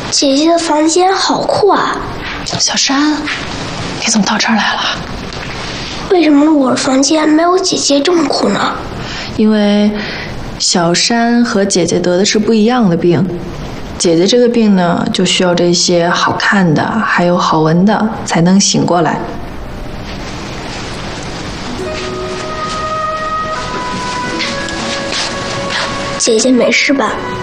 姐姐的房间好酷啊！ 小山，你怎么到这儿来了？ 为什么我的房间没有姐姐这么酷呢？ 因为小山和姐姐得的是不一样的病，姐姐这个病呢，就需要这些好看的还有好闻的才能醒过来。 姐姐没事吧？